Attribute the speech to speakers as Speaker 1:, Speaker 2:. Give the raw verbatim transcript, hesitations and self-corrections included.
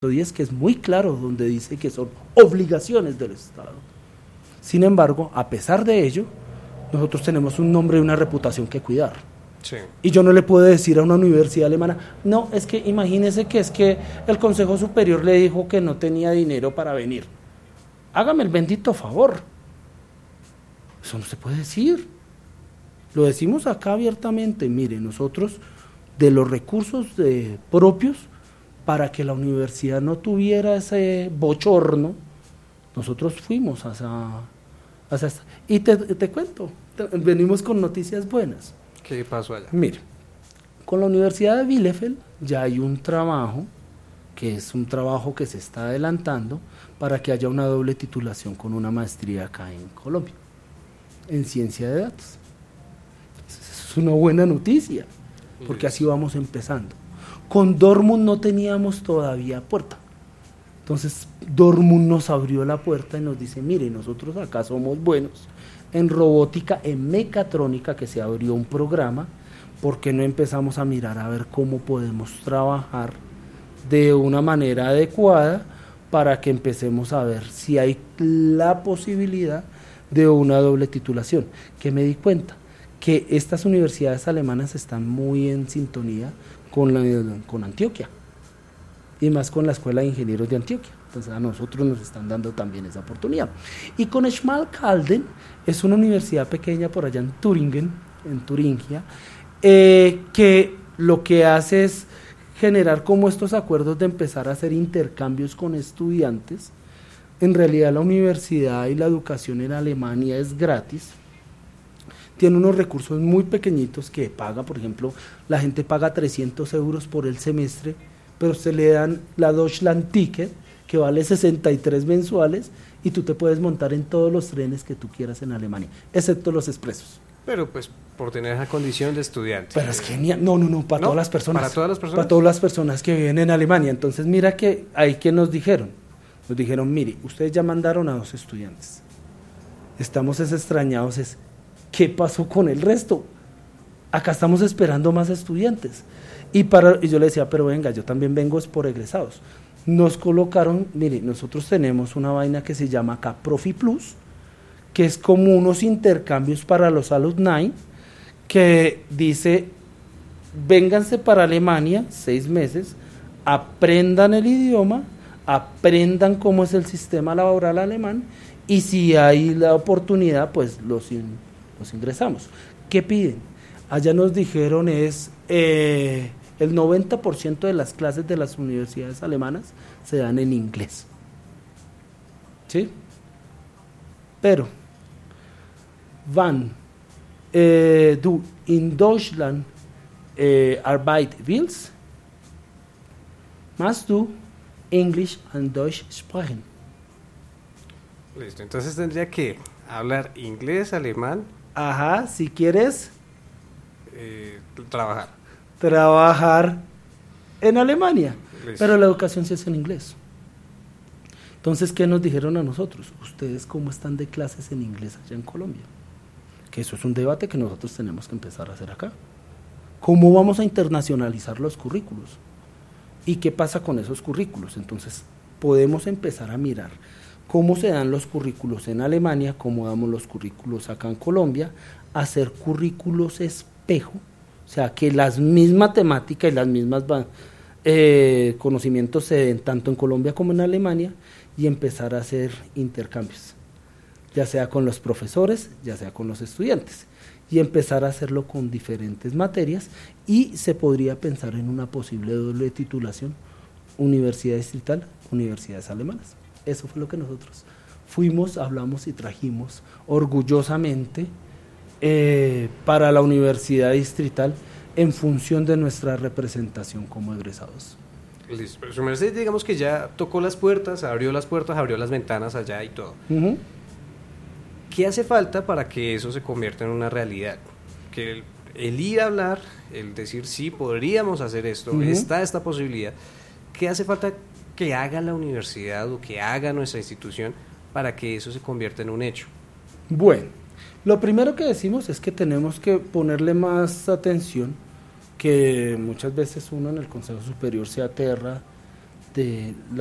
Speaker 1: diez, que es muy claro, donde dice que son obligaciones del Estado. Sin embargo, a pesar de ello, nosotros tenemos un nombre y una reputación que cuidar.
Speaker 2: Sí.
Speaker 1: Y yo no le puedo decir a una universidad alemana, no, es que imagínese que es que el Consejo Superior le dijo que no tenía dinero para venir. Hágame el bendito favor. Eso no se puede decir. Lo decimos acá abiertamente. Mire, nosotros de los recursos de, propios, para que la universidad no tuviera ese bochorno, nosotros fuimos hacia, hacia esta. Y te, te cuento, te, venimos con noticias buenas.
Speaker 2: ¿Qué pasó allá?
Speaker 1: Mire, con la Universidad de Bielefeld ya hay un trabajo, que es un trabajo que se está adelantando para que haya una doble titulación con una maestría acá en Colombia, en ciencia de datos. Eso es una buena noticia, porque así vamos empezando. Con Dortmund no teníamos todavía puerta. Entonces Dortmund nos abrió la puerta y nos dice, mire, nosotros acá somos buenos en robótica, en mecatrónica, que se abrió un programa, ¿por qué no empezamos a mirar a ver cómo podemos trabajar de una manera adecuada para que empecemos a ver si hay la posibilidad de una doble titulación? Que me di cuenta que estas universidades alemanas están muy en sintonía con, la, con Antioquia, y más con la Escuela de Ingenieros de Antioquia. Entonces a nosotros nos están dando también esa oportunidad. Y con Schmalkalden, es una universidad pequeña por allá en Turingen, en Turingia, eh, que lo que hace es generar como estos acuerdos de empezar a hacer intercambios con estudiantes. En realidad la universidad y la educación en Alemania es gratis. Tiene unos recursos muy pequeñitos que paga, por ejemplo, la gente paga trescientos euros por el semestre, pero se le dan la Deutschland Ticket, que vale sesenta y tres mensuales, y tú te puedes montar en todos los trenes que tú quieras en Alemania, excepto los expresos.
Speaker 2: Pero pues por tener esa condición de estudiante.
Speaker 1: Pero es genial. No, no, no, para
Speaker 2: ¿No?
Speaker 1: todas las personas.
Speaker 2: ¿Para todas las personas?
Speaker 1: Para todas las personas que viven en Alemania. Entonces mira que ahí que nos dijeron. Nos dijeron, mire, ustedes ya mandaron a dos estudiantes. Estamos es extrañados, es, ¿qué pasó con el resto? Acá estamos esperando más estudiantes. Y, para, y yo le decía, pero venga, yo también vengo es por egresados. Nos colocaron, mire, nosotros tenemos una vaina que se llama acá Profi Plus, que es como unos intercambios para los alumni, que dice, vénganse para Alemania, seis meses, aprendan el idioma, aprendan cómo es el sistema laboral alemán, y si hay la oportunidad, pues los, in, los ingresamos. ¿Qué piden? Allá nos dijeron es, eh, el noventa por ciento de las clases de las universidades alemanas se dan en inglés. ¿Sí? Pero, wann äh, du in Deutschland äh, Arbeit willst, musst du Englisch und Deutsch sprechen.
Speaker 2: Listo, entonces tendría que hablar inglés, alemán.
Speaker 1: Ajá, si quieres
Speaker 2: eh, trabajar.
Speaker 1: Trabajar en Alemania.
Speaker 2: Listo.
Speaker 1: Pero la educación se hace en inglés. Entonces, ¿qué nos dijeron a nosotros? ¿Ustedes cómo están de clases en inglés allá en Colombia? Que eso es un debate que nosotros tenemos que empezar a hacer acá. ¿Cómo vamos a internacionalizar los currículos? ¿Y qué pasa con esos currículos? Entonces, podemos empezar a mirar cómo se dan los currículos en Alemania, cómo damos los currículos acá en Colombia, hacer currículos espejo, o sea, que las mismas temáticas y las mismas eh, conocimientos se den tanto en Colombia como en Alemania, y empezar a hacer intercambios, ya sea con los profesores, ya sea con los estudiantes, y empezar a hacerlo con diferentes materias, y se podría pensar en una posible doble titulación, universidad distrital, universidades alemanas. Eso fue lo que nosotros fuimos, hablamos y trajimos orgullosamente eh, para la universidad distrital en función de nuestra representación como egresados.
Speaker 2: Listo, pero su merced, digamos que ya tocó las puertas, abrió las puertas, abrió las ventanas allá y todo.
Speaker 1: Uh-huh.
Speaker 2: ¿Qué hace falta para que eso se convierta en una realidad? Que el, el ir a hablar, el decir sí, podríamos hacer esto, uh-huh. está esta posibilidad. ¿Qué hace falta que haga la universidad o que haga nuestra institución para que eso se convierta en un hecho?
Speaker 1: Bueno, lo primero que decimos es que tenemos que ponerle más atención, que muchas veces uno en el Consejo Superior se aterra de